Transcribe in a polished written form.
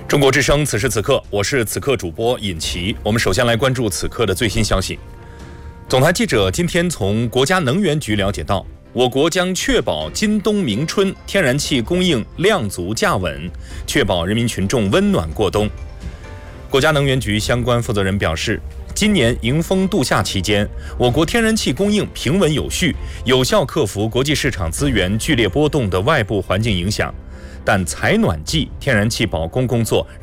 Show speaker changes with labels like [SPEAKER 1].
[SPEAKER 1] 中国之声，此时此刻，我是此刻主播尹奇。我们首先来关注此刻的最新消息。总台记者今天从国家能源局了解到，我国将确保今冬明春天然气供应量足价稳，确保人民群众温暖过冬。国家能源局相关负责人表示，今年迎风度夏期间，我国天然气供应平稳有序，有效克服国际市场资源剧烈波动的外部环境影响。但采暖季天然气保供工作